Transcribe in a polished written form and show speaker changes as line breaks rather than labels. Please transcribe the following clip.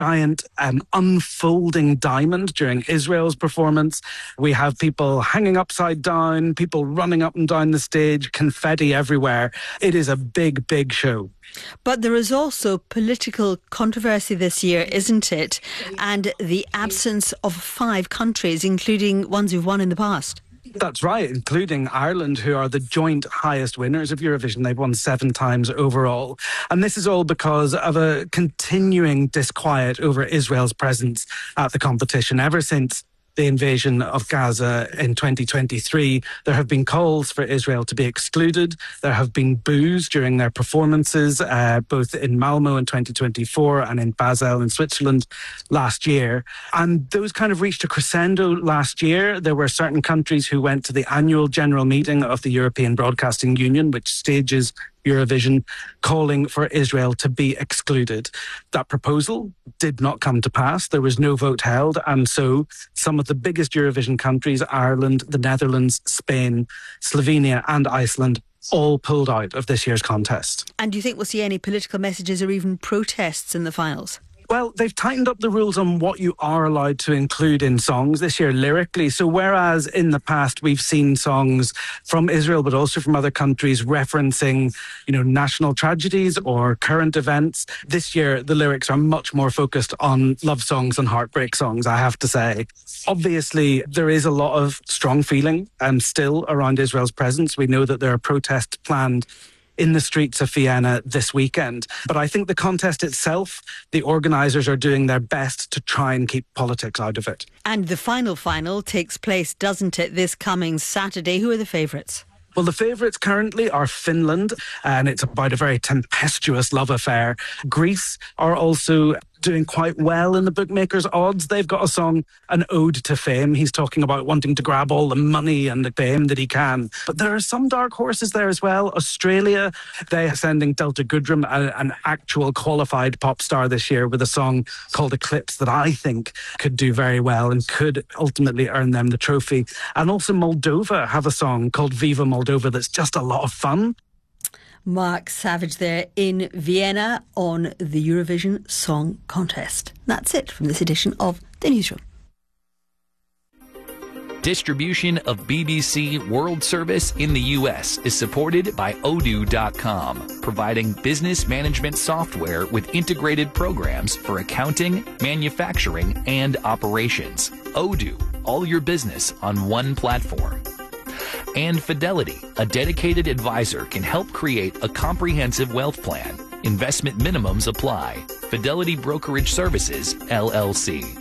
giant unfolding diamond during Israel's performance. We have people hanging upside down, people running up and down the stage, confetti everywhere. It is a big, big show.
But there is also political controversy this year, isn't it? And the absence of 5 countries, including ones who've won in the past.
That's right, including Ireland, who are the joint highest winners of Eurovision. They've won 7 times overall. And this is all because of a continuing disquiet over Israel's presence at the competition. Ever since the invasion of Gaza in 2023, there have been calls for Israel to be excluded. There have been boos during their performances, both in Malmö in 2024 and in Basel in Switzerland last year. And those kind of reached a crescendo last year. There were certain countries who went to the annual general meeting of the European Broadcasting Union, which stages Eurovision, calling for Israel to be excluded. That proposal did not come to pass. There was no vote held. And so some of the biggest Eurovision countries, Ireland, the Netherlands, Spain, Slovenia and Iceland, all pulled out of this year's contest.
And do you think we'll see any political messages or even protests in the finals?
Well, they've tightened up the rules on what you are allowed to include in songs this year lyrically. So whereas in the past we've seen songs from Israel, but also from other countries referencing, national tragedies or current events, this year the lyrics are much more focused on love songs and heartbreak songs, I have to say. Obviously, there is a lot of strong feeling still around Israel's presence. We know that there are protests planned in the streets of Vienna this weekend. But I think the contest itself, the organisers are doing their best to try and keep politics out of it.
And the final takes place, doesn't it, this coming Saturday? Who are the favourites?
Well, the favourites currently are Finland, and it's about a very tempestuous love affair. Greece are also doing quite well in the bookmakers' odds. They've got a song, an ode to fame. He's talking about wanting to grab all the money and the fame that he can. But there are some dark horses there as well. Australia, they are sending Delta Goodrem, an actual qualified pop star this year, with a song called Eclipse that I think could do very well and could ultimately earn them the trophy. And also Moldova have a song called Viva Moldova that's just a lot of fun.
Mark Savage there in Vienna on the Eurovision Song Contest. That's it from this edition of The Newsroom.
Distribution of BBC World Service in the US is supported by Odoo.com, providing business management software with integrated programs for accounting, manufacturing, and operations. Odoo, all your business on one platform. And Fidelity, a dedicated advisor, can help create a comprehensive wealth plan. Investment minimums apply. Fidelity Brokerage Services, LLC.